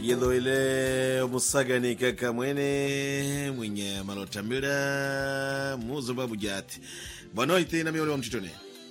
Yelo ile musagani kaka mwene mwenye malotambira muzo babu jati. Bonoite na miole wa mtitone.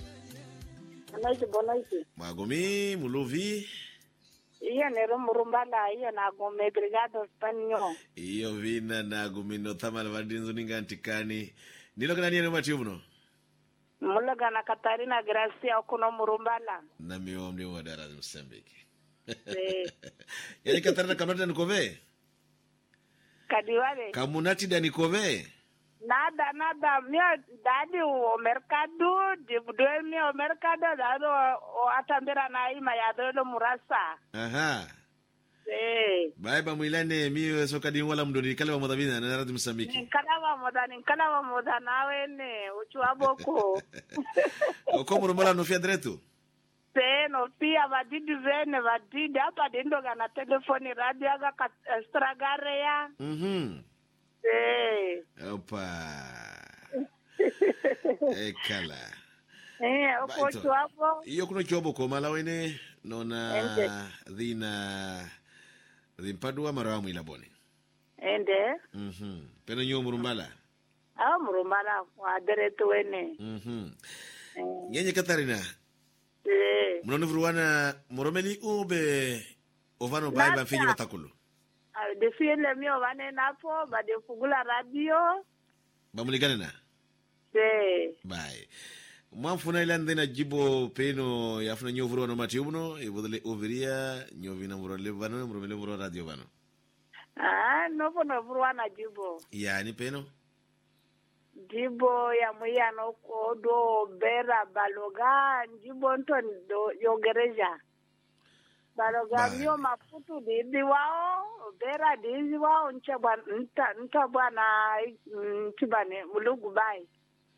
Bonoite. Magomi, muluvi. Iyo nero murumbala, iyo nagome brigado spanyo. Iyo vina nagumi no tamal vandinzo ningantikani. Nilo kana niye mati uno? Mulaga na Katarina Gracia okuno murumbala. Na miyo mdi wadara Msambiki. Yani Katarina kamunati nikove? Kadiwale. Kamunati da nikove? Nada, mio dadi o mercado, dibudwe mio mercado, dado o atambira na ima ya dodo murasa. Aha. Baiba mwilane miyo soka di wala mdoni kala wa modabina na naradi Msambiki. Nkala wa moda nawe ne, uchua boko. Oko murumbala nofia dretu? No pia vadidi vene vadidi hapa dindo gana telefoni radio aga stragare ya. Opa. Ekala. Oko chuapo. Iyo kuno chuapo ko malawene nona dhina dhimpadua marawamu ilaboni. Ende. Peno nyo murumbala. Murumbala waderetu wene. Nyenye Katarina. Mnoni vuruwana moromeli ube ovano baiba finyo watakulu. Defiele mio vane napo bade fugula radio. Bamuligane na? Bye. Mwamfuna ilande na jibo peno yafuna nyo vuruwana mati ubuno ibodele overia nyo vina murole vano moromeli vuru radio vano. Nopo no vuruwana jibo. Yani peno? Jibo ya mwiya no kodo bera baloga jibo nton do yogereja. Baloga mio mafutu dizi wao, bera dizi wao ncha bwana nchibane mulugu bai.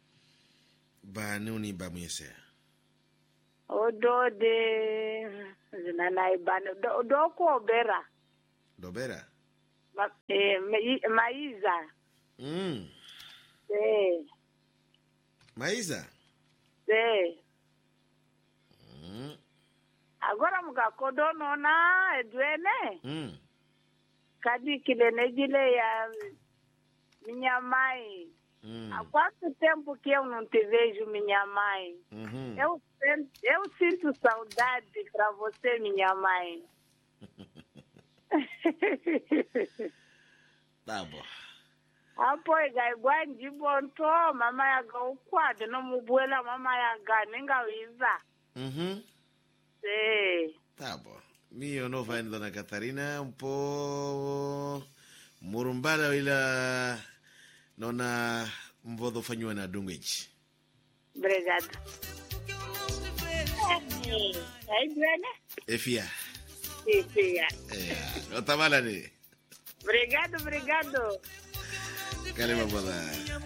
Ba nuni ba mwese. Odo de zinana ibane do ko bera. Do bera? Maiza. Maiza? Agora mugakodo nona edwene. Kadi kile nejile ya minhamai. Há quanto tempo que eu não te vejo, minha mãe? Eu sinto saudade para você, minha mãe. Tá bom. Hapo igaigwa njibonto mama yaga ukwade no mubuela mama yaga ningawiza. Tá bom. Mio no vai Dona Catarina un po' murumbala ila nona mvodo fanywa na dungwechi. Obrigado. Ai Diana? Efia. Efia. Otamala ni. Obrigado. Kalema boda.